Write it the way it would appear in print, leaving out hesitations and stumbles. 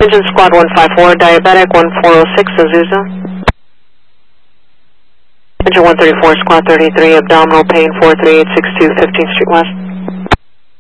Engine Squad 154, Diabetic 1406, Azusa. Engine 134, Squad 33, Abdominal Pain 43862, 15th Street West.